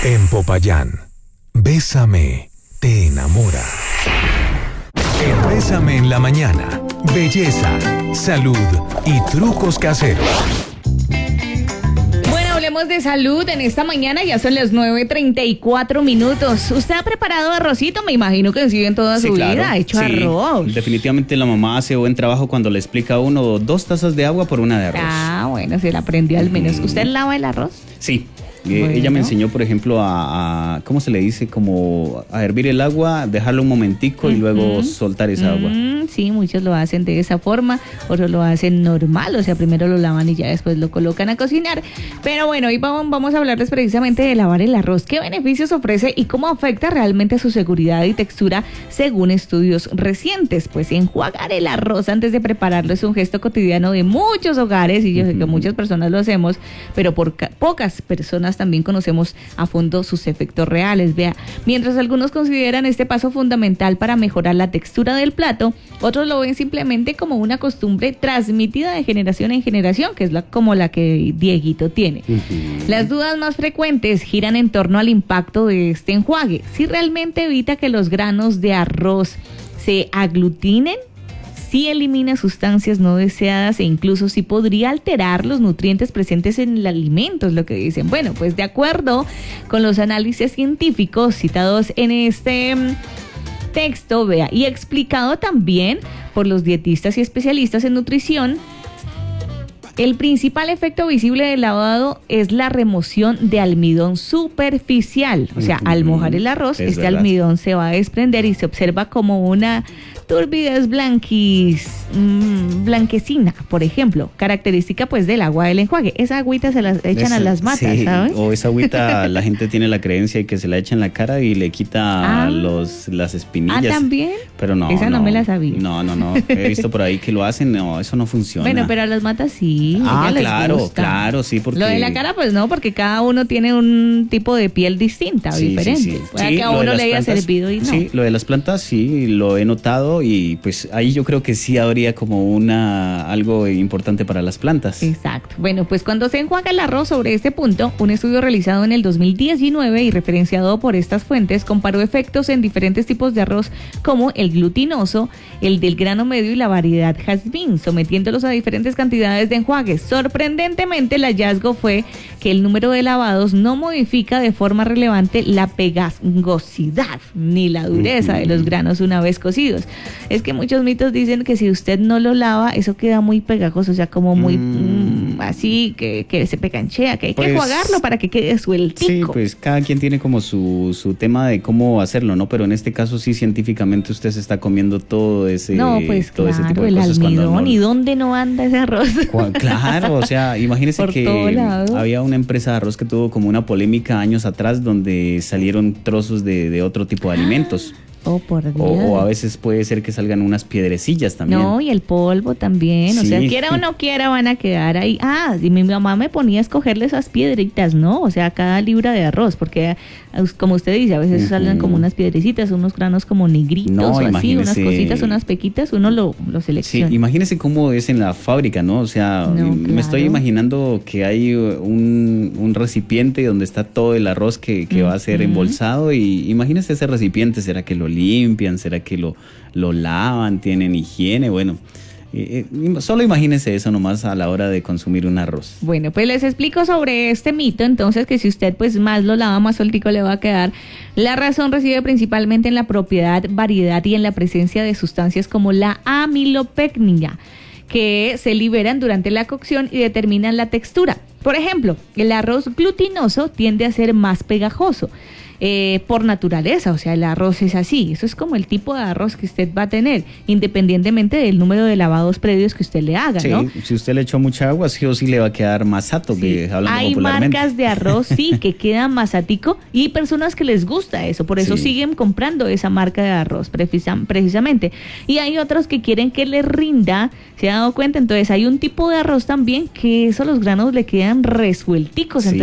En Popayán, Bésame te enamora. En Bésame en la mañana, belleza, salud y trucos caseros. Bueno, hablemos de salud en esta mañana, ya son las 9:34. ¿Usted ha preparado arrocito? Me imagino que sí en toda su vida ha hecho arroz. Definitivamente la mamá hace buen trabajo cuando le explica a uno 2 tazas de agua por 1 de arroz. Ah, bueno, se la aprendió al menos. ¿Usted lava el arroz? Sí. Bueno. Ella me enseñó, por ejemplo, a ¿cómo se le dice? Como a hervir el agua, dejarlo un momentico y luego soltar esa agua. Sí, muchos lo hacen de esa forma, otros lo hacen normal, o sea, primero lo lavan y ya después lo colocan a cocinar. Pero bueno, hoy vamos a hablarles precisamente de lavar el arroz, qué beneficios ofrece y cómo afecta realmente a su seguridad y textura según estudios recientes. Pues enjuagar el arroz antes de prepararlo es un gesto cotidiano de muchos hogares y yo sé que muchas personas lo hacemos, pero pocas personas también conocemos a fondo sus efectos reales. Vea, mientras algunos consideran este paso fundamental para mejorar la textura del plato, otros lo ven simplemente como una costumbre transmitida de generación en generación, que es como la que Dieguito tiene. Las dudas más frecuentes giran en torno al impacto de este enjuague. Si realmente evita que los granos de arroz se aglutinen, si elimina sustancias no deseadas e incluso si podría alterar los nutrientes presentes en el alimento, es lo que dicen. Bueno, pues de acuerdo con los análisis científicos citados en este texto, vea, y explicado también por los dietistas y especialistas en nutrición, el principal efecto visible del lavado es la remoción de almidón superficial. O sea, al mojar el arroz, este almidón se va a desprender y se observa como una turbidez blanquecina, por ejemplo, característica pues del agua del enjuague. Esa agüita se la echan a las matas, ¿sabes? O esa agüita la gente tiene la creencia de que se la echa en la cara y le quita las espinillas. Ah, ¿también? Pero no. Esa no me la sabía. No. He visto por ahí que lo hacen, no, eso no funciona. Bueno, pero a las matas sí. Claro, sí, porque... Lo de la cara pues no, porque cada uno tiene un tipo de piel distinta o diferente. Sí. Puede que a uno le haya servido y no. Sí, lo de las plantas sí, lo he notado y pues ahí yo creo que sí habría como algo importante para las plantas. Exacto. Bueno, pues cuando se enjuaga el arroz, sobre este punto, un estudio realizado en el 2019 y referenciado por estas fuentes comparó efectos en diferentes tipos de arroz como el glutinoso, el del grano medio y la variedad jazmín, sometiéndolos a diferentes cantidades de enjuague. Sorprendentemente, el hallazgo fue que el número de lavados no modifica de forma relevante la pegajosidad ni la dureza de los granos una vez cocidos. Es que muchos mitos dicen que si usted no lo lava, eso queda muy pegajoso, o sea, como muy así, que se peganchea, que hay que enjuagarlo para que quede sueltico. Sí, pues cada quien tiene como su tema de cómo hacerlo, ¿no? Pero en este caso sí, científicamente usted se está comiendo todo ese No, pues todo claro, ese tipo de el cosas almidón, ¿y dónde no anda ese arroz? Claro, o sea, imagínese Por que todo lado. había una empresa de arroz que tuvo como una polémica años atrás donde salieron trozos de otro tipo de alimentos. Oh, por Dios. O a veces puede ser que salgan unas piedrecillas también. No, y el polvo también, Sí. o sea, quiera o no quiera van a quedar ahí. Y mi mamá me ponía a escogerle esas piedritas, ¿no? O sea, cada libra de arroz, porque como usted dice, a veces salen como unas piedrecitas, unos granos como negritos o así, unas cositas, unas pequitas, uno lo selecciona. Sí, imagínese cómo es en la fábrica, ¿no? O sea, me estoy imaginando que hay un recipiente donde está todo el arroz que va a ser embolsado y imagínese ese recipiente, ¿será que lo limpian? ¿Será que lo lavan? ¿Tienen higiene? Bueno, solo imagínese eso nomás a la hora de consumir un arroz. Bueno, pues les explico sobre este mito, entonces, que si usted pues más lo lava, más sueltico le va a quedar. La razón reside principalmente en la propiedad, variedad y en la presencia de sustancias como la amilopectina, que se liberan durante la cocción y determinan la textura. Por ejemplo, el arroz glutinoso tiende a ser más pegajoso. Por naturaleza, o sea, el arroz es así, eso es como el tipo de arroz que usted va a tener, independientemente del número de lavados previos que usted le haga, sí, ¿no? Si usted le echó mucha agua, sí o sí le va a quedar masato, que hablando hay popularmente. marcas de arroz, sí, que quedan masatico y hay personas que les gusta eso, por eso siguen comprando esa marca de arroz precisamente, y hay otros que quieren que les rinda, ¿se ha dado cuenta? Entonces hay un tipo de arroz también que eso los granos le quedan resuelticos,